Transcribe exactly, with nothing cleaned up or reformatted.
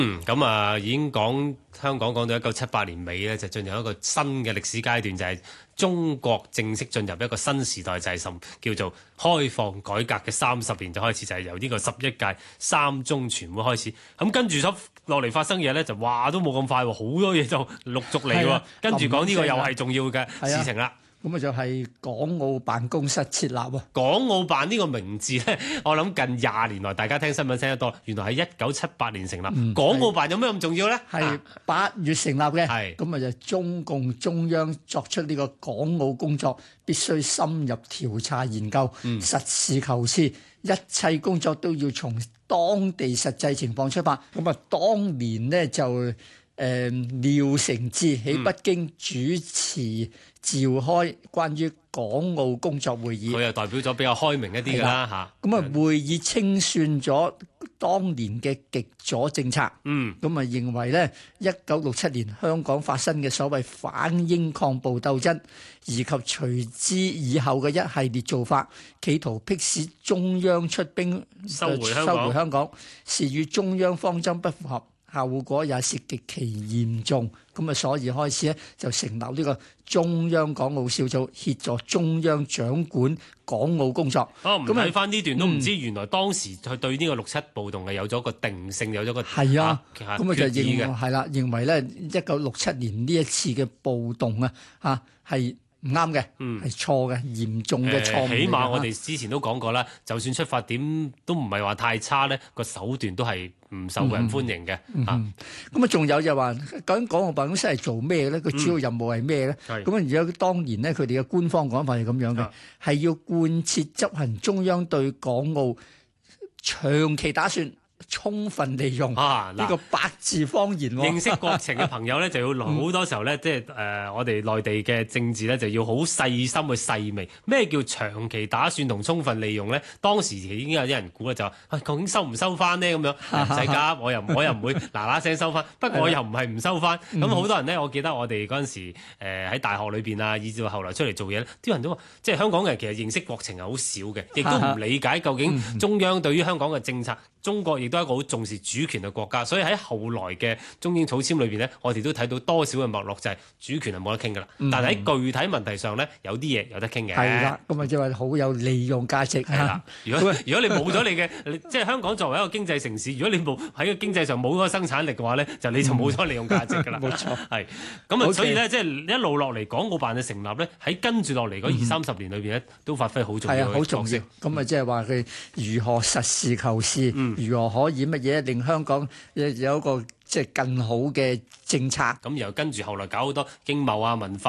嗯，咁啊，已經講香港講到一九七八年尾咧，就進入一個新嘅歷史階段，就係、是、中國正式進入一個新時代，就係、是、甚叫做開放改革嘅三十年就開始，就係、是、由呢個十一屆三中全會開始。咁跟住咗落嚟發生嘢咧，就話都冇咁快喎，好多嘢就陸續嚟喎。跟住講呢個又係重要嘅事情啦。 咁啊就係港澳辦公室設立喎。 港澳辦呢個名字咧，我諗近廿年來大家聽新聞聽得多，原來係一九七八年成立。嗯、港澳辦有咩咁重要咧？ 係八月成立嘅。 係咁啊就中共中央作出呢個港澳工作必須深入調查研究，嗯、實事求是，一切工作都要從當地實際情況出發。咁啊，當年呢，就誒、呃、廖承志喺北京主持召開關於港澳工作會議， 佢又代表咗比較開明一啲㗎啦嚇。 咁啊，會議清算咗當年嘅極左政策。嗯，咁啊，認為咧一九六七年香港發生嘅所謂反英抗暴鬥爭，以及隨之以後嘅一系列做法，企圖迫使中央出兵收回香港， 收回香港，是與中央方針不符合。後果也是極其嚴重，咁啊，所以開始咧就成立呢個中央港澳小組，協助中央掌管港澳工作。 哦，唔睇翻呢段都唔知，原來當時佢對呢個六七暴動係有咗個定性，有咗個係啊，咁啊就認嘅係啦，認為咧一九六七年呢一次嘅暴動啊，嚇係唔啱嘅，係、嗯、錯嘅，嚴重嘅錯誤、呃。 起碼我哋之前都講過啦，就算出發點都唔係話太差咧，個手段都係唔受人歡迎嘅。 咁啊，仲有就話究竟港澳辦公室係做咩咧？佢主要任務係咩咧？咁啊、嗯，而家當年咧，佢哋嘅官方講法係咁樣嘅，係、嗯、要貫徹執行中央對港澳長期打算。充分利用啊！呢個八字方言， 認識國情嘅朋友咧，就要好多時候咧，即係誒我哋內地嘅政治咧，就要好細心去細微。咩叫長期打算同充分利用咧？當時已經有啲人估咧，就話、哎、究竟收唔收翻呢？咁樣唔使㗎，我又我又唔會嗱嗱聲收翻。不過我又唔係唔收翻。咁好多人咧，我記得我哋嗰陣時誒喺、呃、大學裏邊啊，以至到後來出嚟做嘢咧，啲人都話，即係香港人其實認識國情係好少嘅，亦都唔理解究竟中央對於香港嘅政策。中國亦都係一個好重視主權嘅國家，所以喺後來嘅中英草簽裏邊呢，我哋都睇到多少嘅脈絡就係主權係冇得傾㗎啦。嗯、但係喺具體問題上呢，有啲嘢有得傾嘅。 係啦，咁啊即係話好有利用價值。係啦， 如果如果你冇咗你嘅，即係香港作為一個經濟城市，如果你冇喺個經濟上冇嗰個生產力嘅話呢，就你就冇咗利用價值㗎啦。冇、嗯、錯，係咁啊，嗯、所以呢，即係一路落嚟港澳辦嘅成立呢，喺跟住落嚟嗰二三十年裏邊咧，都發揮好重要嘅角色。 咁啊，即係話佢如何實事求是。嗯如何可以乜嘢令香港有一個即係更好嘅政策？ 咁又跟住後來搞好多經貿啊、文化。